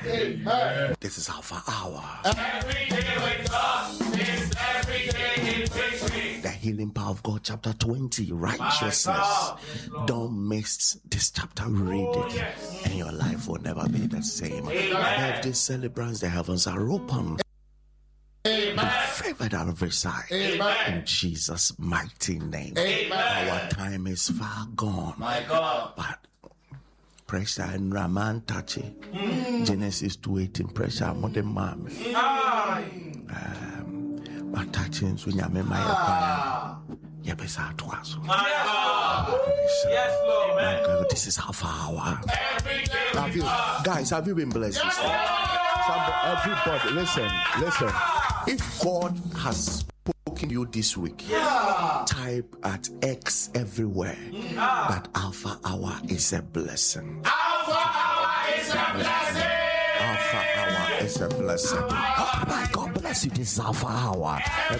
Amen. This is Alpha Hour. Every day with God is every day in victory. The Healing Power of God, chapter 20, righteousness. Don't miss this chapter. Read it, and your life will never be the same. Birthday celebrants, the heavens are open. Amen. Be favored on every side. Amen. In Jesus' mighty name. Amen. Our time is far gone. My God. But pressure and Raman Tachi. Genesis 2:18. Pressure more than mommy. But touching so you my Yabesa twas. Yes, Lord. This is Alpha Hour. Every day Have you been blessed? Everybody, listen. If God has spoken you this week, type at X everywhere that Alpha Hour is a blessing. Alpha Hour is a blessing. Alpha Hour is a blessing. Oh my God bless you. This is Alpha Hour.